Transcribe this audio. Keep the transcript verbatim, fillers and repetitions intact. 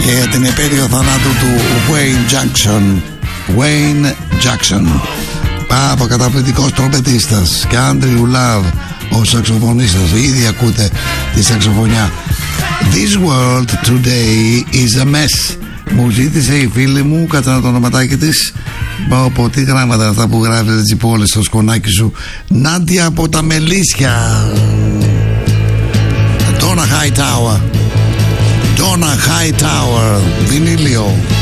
για την επέτειο θανάτου του Wayne Jackson. Wayne Jackson, από καταπληκτικός τρομπετίστας, και Andrew Love, ο σαξοφωνίστας. Ήδη ακούτε τη σαξοφωνιά. This world today is a mess. Μου ζήτησε η φίλη μου, κατά το ονοματάκι της, από τι γράμματα αυτά που γράφει έτσι πόλη στο σκονάκι σου. Νάντια από τα Μελίσια. Donna Hightower. Donna Hightower, βινίλιο.